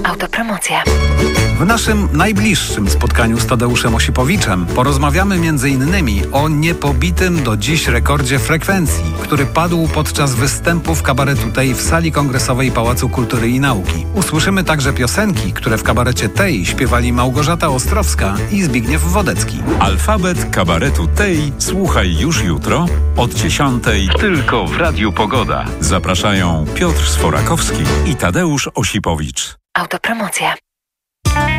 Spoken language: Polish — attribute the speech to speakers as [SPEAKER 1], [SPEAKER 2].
[SPEAKER 1] Autopromocja.
[SPEAKER 2] W naszym najbliższym spotkaniu z Tadeuszem Osipowiczem porozmawiamy m.in. o niepobitym do dziś rekordzie frekwencji, który padł podczas występów kabaretu Tej w sali kongresowej Pałacu Kultury i Nauki. Usłyszymy także piosenki, które w kabarecie Tej śpiewali Małgorzata Ostrowska i Zbigniew Wodecki.
[SPEAKER 3] Alfabet kabaretu Tej słuchaj już jutro od 10:00 tylko w Radiu Pogoda. Zapraszają Piotr Sforakowski i Tadeusz Osipowicz.
[SPEAKER 1] Autopromocja.